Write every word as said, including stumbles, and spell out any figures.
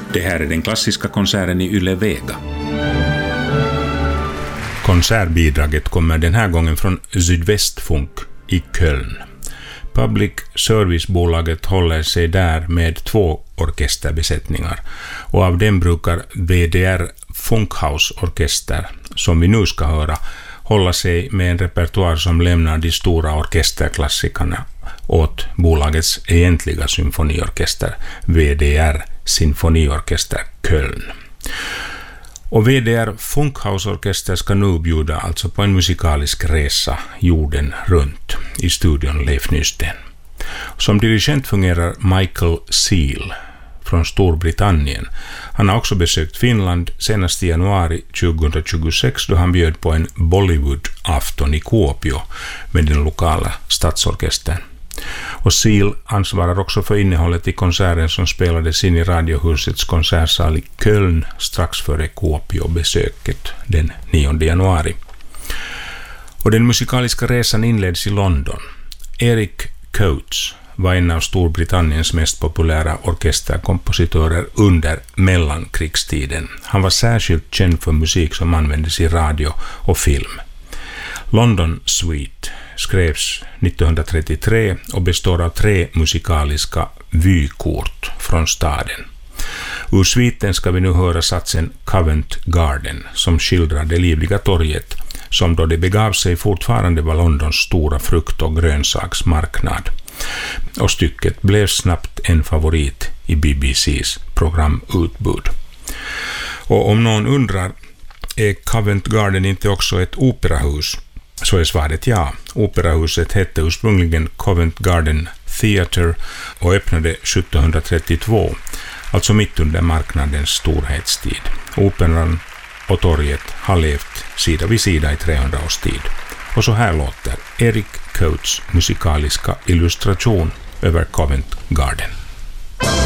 Det här är den klassiska konserten i Yle Vega. Konsertbidraget kommer den här gången från Sydvästfunk i Köln. Public Service-bolaget håller sig där med två orkesterbesättningar och av dem brukar V D R Funkhaus-orkester, som vi nu ska höra, hålla sig med en repertoar som lämnar de stora orkesterklassikerna åt bolagets egentliga symfoniorkester, V D R Sinfoniorkester Köln. Och V D R Funkhausorkester ska nu bjuda alltså på en musikalisk resa jorden runt, i studion Leif Nysten. Som dirigent fungerar Michael Seal från Storbritannien. Han har också besökt Finland senast i januari tjugohundratjugosex då han bjöd på en Bollywood-afton i Kuopio med den lokala stadsorkestern. Och Seal ansvarar också för innehållet i konserten som spelades in i Radiohusets konsertsal i Köln strax före Kuopio-besöket den nionde januari. Och den musikaliska resan inleds i London. Eric Coates var en av Storbritanniens mest populära orkesterkompositörer under mellankrigstiden. Han var särskilt känd för musik som användes i radio och film. London Suite skrevs nittonhundratrettiotre och består av tre musikaliska vykort från staden. Ur sviten ska vi nu höra satsen Covent Garden som skildrar det livliga torget som då det begav sig fortfarande var Londons stora frukt- och grönsaksmarknad. Och stycket blev snabbt en favorit i B B C:s programutbud. Och om någon undrar, är Covent Garden inte också ett operahus? Så är svaret ja. Operahuset hette ursprungligen Covent Garden Theatre och öppnade sjuttonhundratrettiotvå, alltså mitt under marknadens storhetstid. Operan och torget har levt sida vid sida i trehundra års tid. Och så här låter Eric Coates musikaliska illustration över Covent Garden.